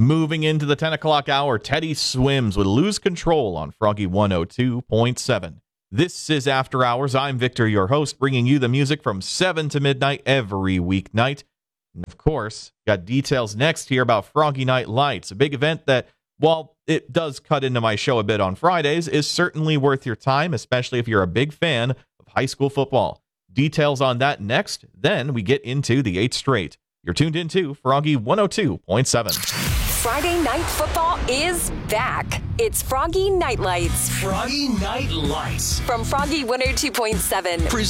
Moving into the 10 o'clock hour, Teddy Swims would Lose Control on Froggy 102.7. This is After Hours. I'm Victor, your host, bringing you the music from 7 to midnight every weeknight. And of course, got details next here about Froggy Night Lights, a big event that, while it does cut into my show a bit on Fridays, is certainly worth your time, especially if you're a big fan of high school football. Details on that next. Then we get into the 8th straight. You're tuned into Froggy 102.7. Friday Night Football is back. It's Froggy Night Lights. Froggy Night Lights. From Froggy 102.7.